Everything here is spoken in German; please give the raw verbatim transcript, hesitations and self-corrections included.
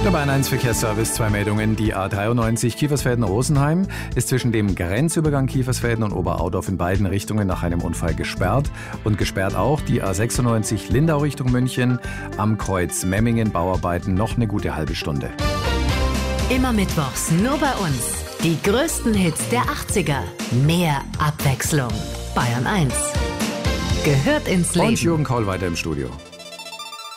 Der Bayern eins Verkehrsservice, zwei Meldungen. Die A dreiundneunzig Kiefersfelden-Rosenheim ist zwischen dem Grenzübergang Kiefersfelden und Oberaudorf in beiden Richtungen nach einem Unfall gesperrt. Und gesperrt auch die A sechsundneunzig Lindau Richtung München am Kreuz Memmingen, Bauarbeiten, noch eine gute halbe Stunde. Immer mittwochs nur bei uns. Die größten Hits der achtziger. Mehr Abwechslung. Bayern eins. Gehört ins Leben. Und Jürgen Kaul weiter im Studio.